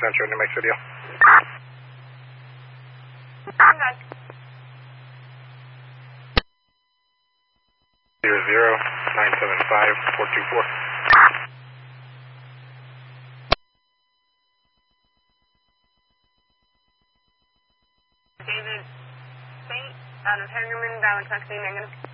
Central New Mexico deal. 00975-424. David Saint out of Hagerman, Valentine, Maine.